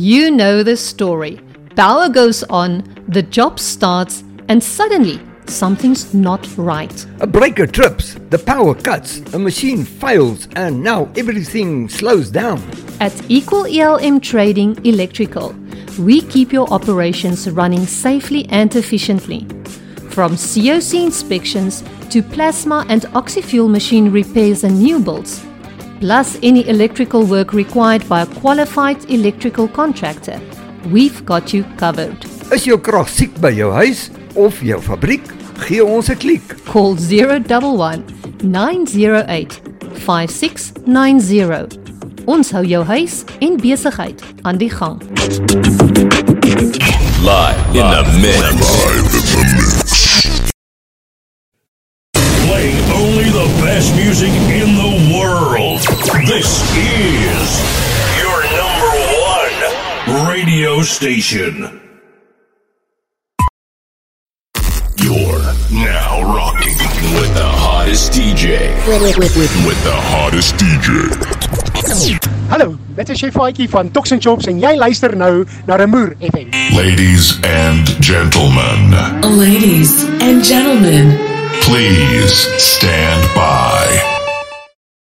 You know the story. Power goes on, the job starts, and suddenly something's not right. A breaker trips, the power cuts, a machine fails, and now everything slows down. At Equal ELM Trading Electrical, we keep your operations running safely and efficiently. From COC inspections to plasma and oxy-fuel machine repairs and new builds, plus any electrical work required by a qualified electrical contractor, we've got you covered. Is jou krag siek by jou huis of jou fabriek? Gee ons 'n klik. Call 011 908 5690. Ons hou jou huis en besigheid aan die gang. Live in the mix. Playing only the best music in the world. This is your number one radio station. You're now rocking with the hottest DJ. With the hottest DJ. Hallo, dit is Chef Faitjie van Tox and Chops en jy luister nou na Remoer FM. Ladies and gentlemen. Ladies and gentlemen. Please stand by.